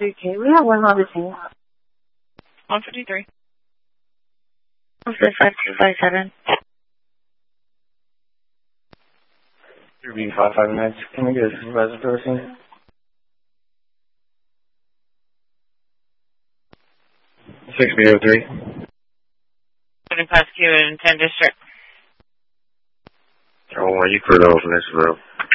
Okay, we have one on the scene. 153. 5257. 3B559. Can we get a supervisor to the scene? 6B03. Putting prosecute in 10 district. Oh, you crew over from Nashville.